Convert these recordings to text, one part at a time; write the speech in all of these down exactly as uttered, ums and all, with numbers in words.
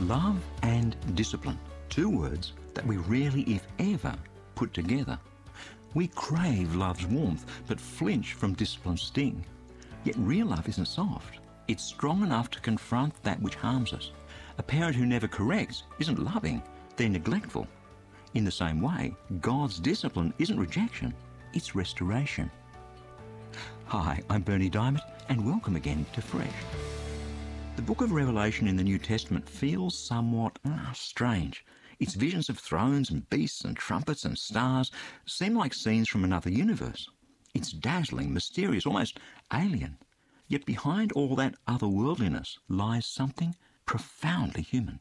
Love and discipline, two words that we rarely, if ever, put together. We crave love's warmth, but flinch from discipline's sting. Yet real love isn't soft. It's strong enough to confront that which harms us. A parent who never corrects isn't loving, they're neglectful. In the same way, God's discipline isn't rejection, it's restoration. Hi, I'm Berni Dymet, and welcome again to Fresh. The book of Revelation in the New Testament feels somewhat ah, strange. Its visions of thrones and beasts and trumpets and stars seem like scenes from another universe. It's dazzling, mysterious, almost alien. Yet behind all that otherworldliness lies something profoundly human.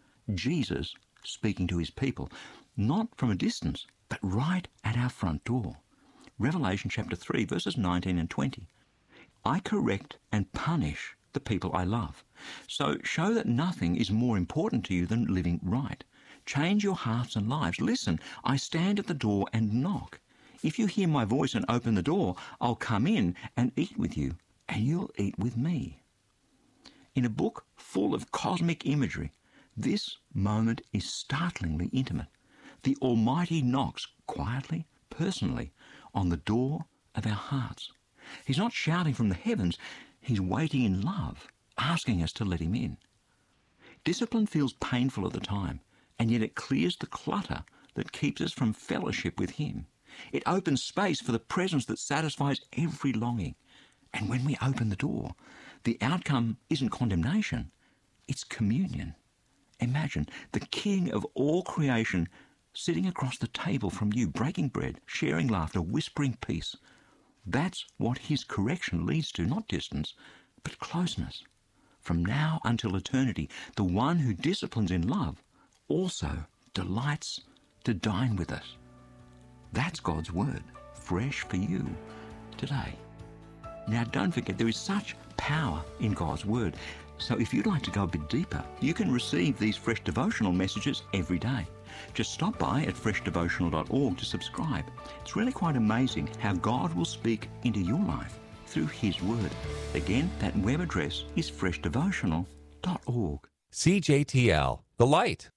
Jesus speaking to his people, not from a distance, but right at our front door. Revelation chapter three, verses nineteen and twenty. I correct and punish the people I love. So show that nothing is more important to you than living right. Change your hearts and lives. Listen, I stand at the door and knock. If you hear my voice and open the door, I'll come in and eat with you, and you'll eat with me. In a book full of cosmic imagery, this moment is startlingly intimate. The Almighty knocks quietly, personally, on the door of our hearts. He's not shouting from the heavens. He's waiting in love, asking us to let him in. Discipline feels painful at the time, and yet it clears the clutter that keeps us from fellowship with him. It opens space for the presence that satisfies every longing. And when we open the door, the outcome isn't condemnation, it's communion. Imagine the King of all creation sitting across the table from you, breaking bread, sharing laughter, whispering peace. That's what his correction leads to, not distance, but closeness. From now until eternity, the one who disciplines in love also delights to dine with us. That's God's word, fresh for you today. Now, don't forget, there is such power in God's word. So if you'd like to go a bit deeper, you can receive these fresh devotional messages every day. Just stop by at fresh devotional dot org to subscribe. It's really quite amazing how God will speak into your life through his word. Again, that web address is fresh devotional dot org. C J T L, The Light.